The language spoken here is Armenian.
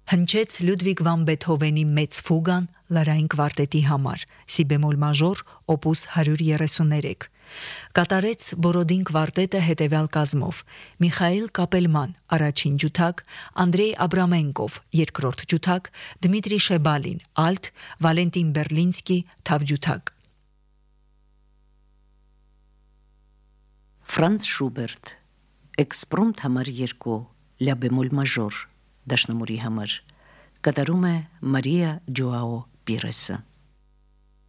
Հնչեց Լյուդվիգ վան Բեթհովենի մեծ ֆուգան լարային կվարտետի համար, սի բեմոլ մաժոր, օպուս 133։ Կատարեց Բորոդին կվարտետը հետևյալ կազմով. Միխայիլ Կապելման առաջին ջութակ, Անդրեյ Աբրամենկով երկրորդ ջութակ, Դմիտրի Շեբալին ալտ, Վալենտին Բերլինսկի թավջութակ։ Ֆրանց Շուբերտ Էքսպրոմտ համար 2 լա բեմոլ մաժոր դաշնամուրի համար կատարում է Մարիա Ջոաո Պիրեսը։